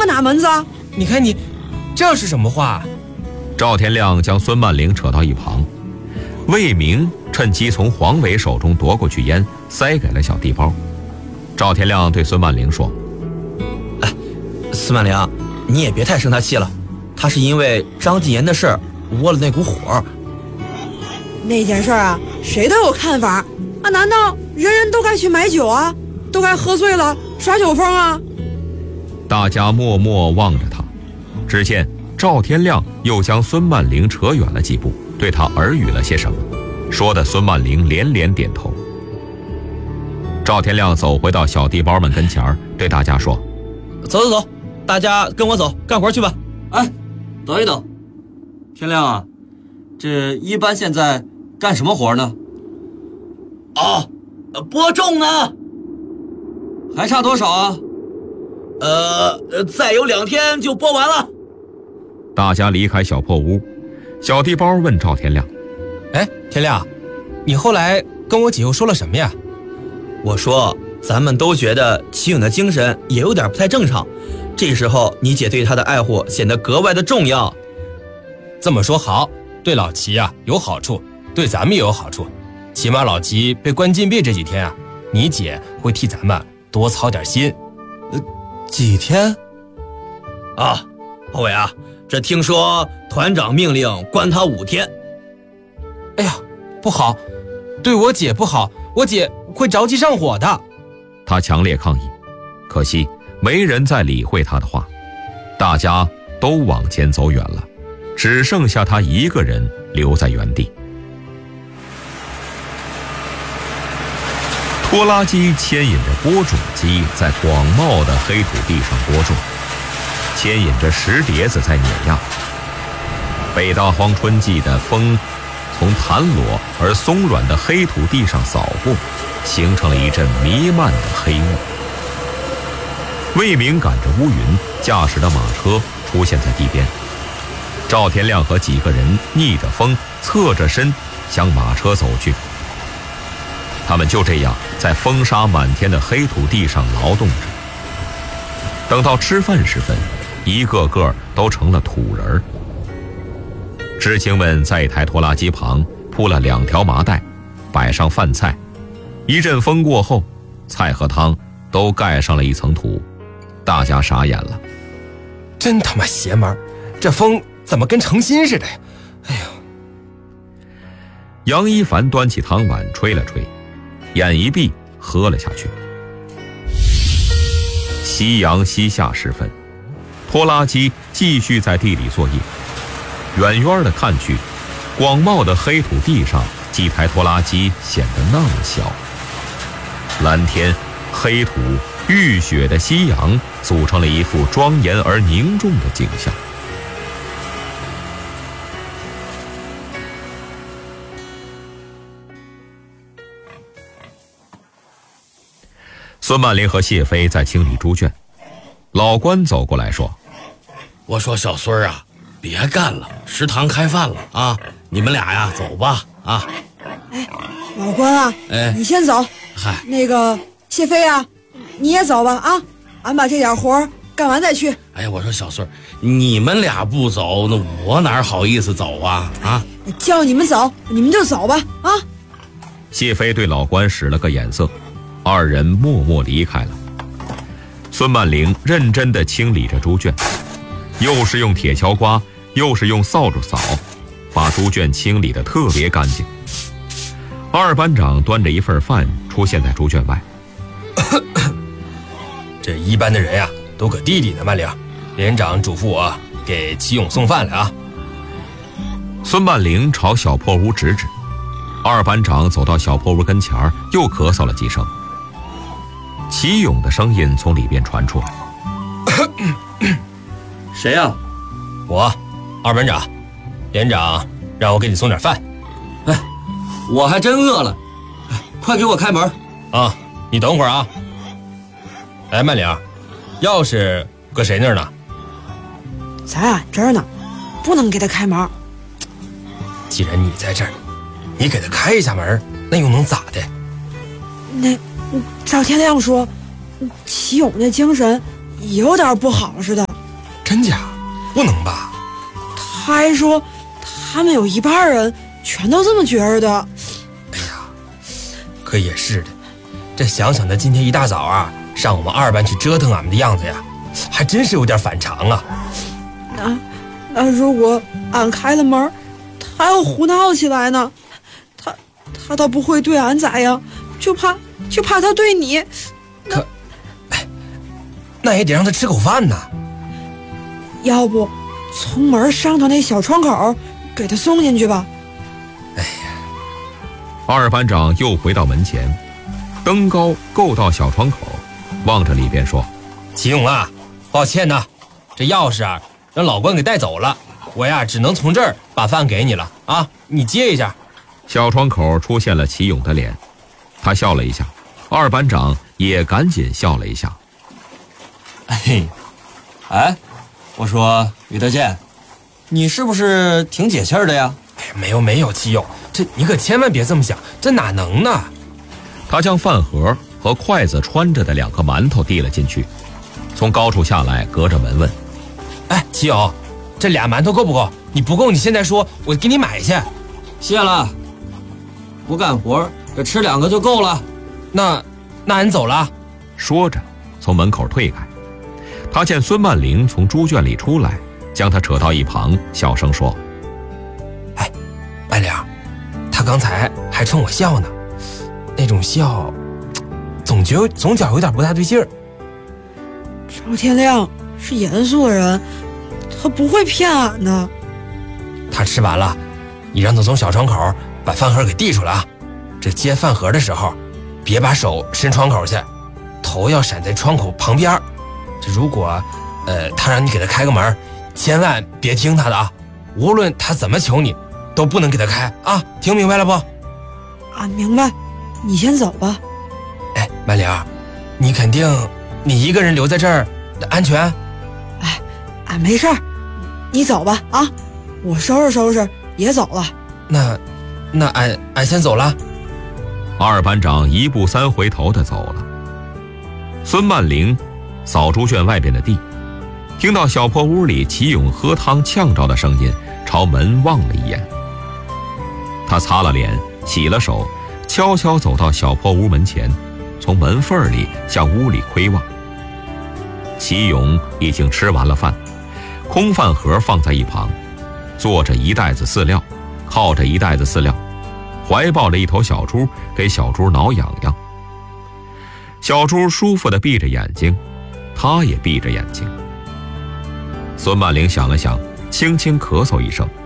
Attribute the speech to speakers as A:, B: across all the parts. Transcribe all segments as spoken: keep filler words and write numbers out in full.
A: 哪门子啊？
B: 你看你，这是什么话？
C: 赵天亮将孙曼玲扯到一旁，魏明趁机从黄伟手中夺过去烟，塞给了小地包。赵天亮对孙曼玲说：“
D: 哎，孙曼玲，你也别太生他气了，他是因为张继言的事儿窝了那股火。
A: 那件事啊，谁都有看法啊？难道人人都该去买酒啊？都该喝醉了耍酒疯啊？”
C: 大家默默望着他，只见赵天亮又将孙曼玲扯远了几步，对他耳语了些什么，说的孙曼玲连连点头。赵天亮走回到小地包们跟前，对大家说：“
D: 走走走，大家跟我走，干活去吧。”
E: 哎，等一等，天亮啊，这一班现在干什么活呢？
D: 哦，播种呢。
E: 还差多少啊？
D: 呃，再有两天就播完了。
C: 大家离开小破屋，小地包问赵天亮：“
B: 哎，天亮，你后来跟我姐又说了什么呀？”
D: 我说，咱们都觉得齐勇的精神也有点不太正常，这时候你姐对他的爱护显得格外的重要。
B: 这么说好，对老齐啊有好处，对咱们也有好处。起码老齐被关禁闭这几天啊，你姐会替咱们多操点心。
D: 呃，几天？啊，侯伟啊，这听说团长命令关他五天。
B: 哎呀，不好，对我姐不好，我姐会着急上火的。
C: 他强烈抗议，可惜没人再理会他的话，大家都往前走远了，只剩下他一个人留在原地。拖拉机牵引着播种机在广袤的黑土地上播种，牵引着石碟子在碾压。北大荒春季的风从弹裸而松软的黑土地上扫过，形成了一阵弥漫的黑雾。魏明赶着乌云，驾驶的马车出现在地边。赵天亮和几个人逆着风，侧着身向马车走去。他们就这样在风沙满天的黑土地上劳动着。等到吃饭时分，一个个都成了土人儿。知青们在一台拖拉机旁铺了两条麻袋，摆上饭菜。一阵风过后，菜和汤都盖上了一层土，大家傻眼了。
B: 真他妈邪门，这风怎么跟诚心似的呀？哎呦！
C: 杨一凡端起汤碗吹了吹，眼一闭喝了下去。夕阳西下时分，拖拉机继续在地里作业。远远的看去，广袤的黑土地上几台拖拉机显得那么小。蓝天、黑土、浴血的夕阳组成了一幅庄严而凝重的景象。孙曼玲和谢飞在清理猪圈，老关走过来说：“
F: 我说小孙儿啊，别干了，食堂开饭了啊，你们俩呀走吧啊。”
A: 哎，老关啊，
F: 哎，
A: 你先走。
F: 嗨，
A: 那个谢飞啊，你也走吧啊，俺把这点活干完再去。
F: 哎呀，我说小孙儿，你们俩不走，那我哪好意思走啊啊！
A: 叫你们走，你们就走吧啊。
C: 谢飞对老关使了个眼色，二人默默离开了。孙曼玲认真地清理着猪圈，又是用铁锹刮，又是用扫帚扫，把猪圈清理得特别干净。二班长端着一份饭出现在猪圈外。
B: 这一班的人呀、啊，都搁地里呢，曼玲。连长嘱咐我给齐勇送饭来啊。
C: 孙曼玲朝小破屋指指，二班长走到小破屋跟前儿，又咳嗽了几声。齐勇的声音从里边传出来：“
E: 谁呀、啊？
B: 我，二班长。连长让我给你送点饭。
E: 哎，我还真饿了，快给我开门
B: 啊！你等会儿啊。哎，曼玲，钥匙搁谁那儿呢？
A: 在俺这儿呢，不能给他开门。
B: 既然你在这儿，你给他开一下门，那又能咋的？
A: 那赵天亮说，齐勇的精神有点不好似的。
B: 真假？不能吧？
A: 他还说他们有一半人全都这么觉着的。
B: 哎呀，可也是的，这想想他今天一大早啊上我们二班去折腾俺们的样子呀，还真是有点反常啊。
A: 那那如果俺开了门，他要胡闹起来呢？他他倒不会对俺咋样，就怕就怕他对你。
B: 可，哎，那也得让他吃口饭呐。
A: 要不从门上头那小窗口给他送进去吧。
B: 哎呀，
C: 二班长又回到门前，登高够到小窗口，望着里边说：“
B: 齐勇啊，抱歉呐，这钥匙啊让老关给带走了，我呀只能从这儿把饭给你了啊，你接一下。”
C: 小窗口出现了齐勇的脸，他笑了一下，二班长也赶紧笑了一下。
E: 哎，哎，我说于德健，你是不是挺解气儿的呀？
B: 哎呀，没有没有，齐勇，这你可千万别这么想，这哪能呢？
C: 他将饭盒和筷子穿着的两个馒头递了进去，从高处下来，隔着门问：“
B: 哎，齐勇，这俩馒头够不够？你不够，你现在说，我给你买去。”
E: 谢了，不干活，这吃两个就够了。
B: 那，那俺走了。
C: 说着，从门口退开。他见孙曼玲从猪圈里出来，将他扯到一旁，小声说：“
B: 哎，曼玲，他刚才还冲我笑呢，那种笑，总觉得总觉有点不大对劲儿。”
A: 赵天亮是严肃的人，他不会骗俺的。
B: 他吃完了，你让他从小窗口把饭盒给递出来啊！这接饭盒的时候，别把手伸窗口去，头要闪在窗口旁边。这如果，呃，他让你给他开个门，千万别听他的啊！无论他怎么求你，都不能给他开啊！听明白了不？
A: 俺明白，你先走吧。
B: 哎，曼玲，你肯定你一个人留在这儿安全？
A: 哎，俺没事儿，你走吧啊！我收拾收拾也走了。
B: 那，那俺俺先走了。
C: 二班长一步三回头的走了。孙曼玲扫猪圈外边的地，听到小破屋里齐勇喝汤呛着的声音，朝门望了一眼。他擦了脸，洗了手，悄悄走到小破屋门前，从门缝里向屋里窥望。齐勇已经吃完了饭，空饭盒放在一旁，坐着一袋子饲料，靠着一袋子饲料，怀抱了一头小猪，给小猪挠痒痒。小猪舒服地闭着眼睛，他也闭着眼睛。孙曼玲想了想，轻轻咳嗽一声：“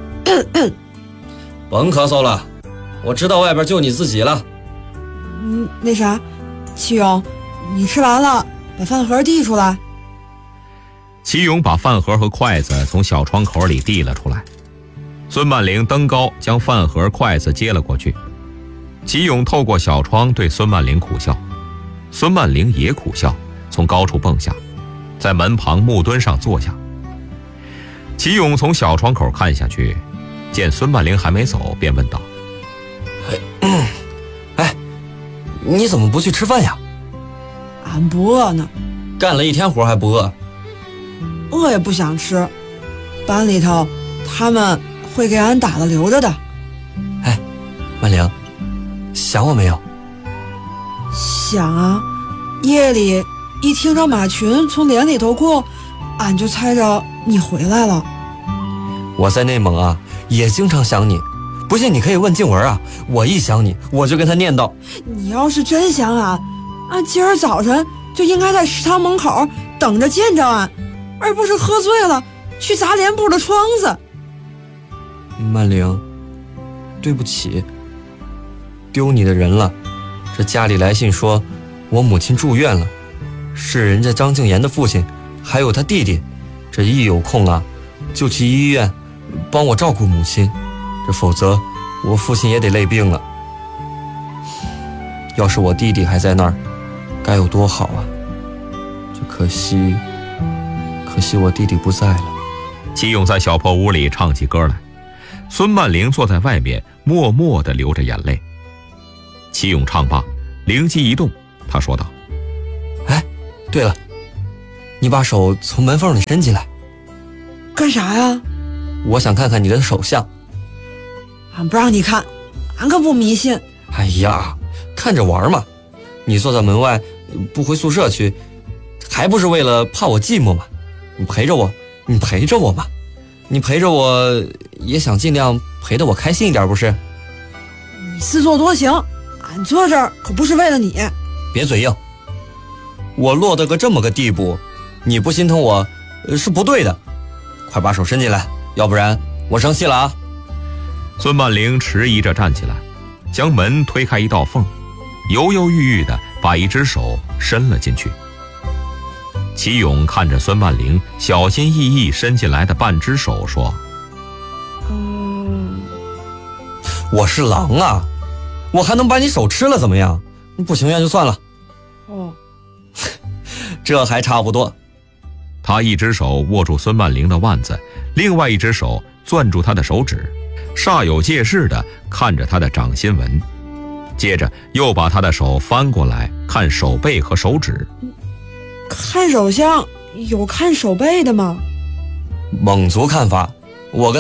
E: 甭咳嗽了，我知道外边就你自己了。”
A: 嗯，那啥，齐勇，你吃完了，把饭盒递出来。
C: 齐勇把饭盒和筷子从小窗口里递了出来。孙曼玲登高将饭盒、筷子接了过去。齐勇透过小窗对孙曼玲苦笑，孙曼玲也苦笑，从高处蹦下，在门旁木墩上坐下。齐勇从小窗口看下去，见孙曼玲还没走，便问道：“
E: 哎，哎，你怎么不去吃饭呀？”“
A: 俺不饿呢。”“
E: 干了一天活还不饿？”“
A: 饿也不想吃。班里头他们会给俺打的留着的。”“
E: 哎，曼玲，想我没有？”“
A: 想啊，夜里一听着马群从连里头过，俺就猜着你回来了。”“
E: 我在内蒙啊，也经常想你，不信你可以问静文啊，我一想你，我就跟他念叨。
A: 你要是真想俺，俺今儿早晨就应该在食堂门口等着见着俺，而不是喝醉了去砸连部的窗子。”“
E: 曼玲，对不起，丢你的人了。这家里来信说我母亲住院了，是人家张静言的父亲还有他弟弟，这一有空啊就去医院帮我照顾母亲，这否则我父亲也得累病了。要是我弟弟还在那儿，该有多好啊！这可惜可惜我弟弟不在了。”
C: 齐勇在小破屋里唱起歌来，孙曼玲坐在外面默默地流着眼泪。齐勇唱罢，灵机一动，他说道：“
E: 哎，对了，你把手从门缝里伸进来。”
A: 干啥呀？
E: 我想看看你的手相。
A: 俺不让你看，俺可不迷信。
E: 哎呀，看着玩嘛。你坐在门外不回宿舍去，还不是为了怕我寂寞吗？你陪着我，你陪着我嘛。你陪着我也想尽量陪得我开心一点，不是？
A: 你自作多情，俺坐这儿可不是为了你。
E: 别嘴硬，我落得个这么个地步，你不心疼我是不对的。快把手伸进来，要不然我生气了啊！
C: 孙曼玲迟疑着站起来，将门推开一道缝，犹犹豫豫地把一只手伸了进去。齐勇看着孙曼玲小心翼翼伸进来的半只手说：
A: 嗯，
E: 我是狼啊，我还能把你手吃了怎么样？不情愿就算了。
A: 哦，
E: 这还差不多。
C: 他一只手握住孙曼玲的腕子，另外一只手攥住她的手指，煞有介事地看着她的掌心纹，接着又把她的手翻过来看手背和手指。
A: 看手相有看手背的吗？
E: 蒙族看法，我跟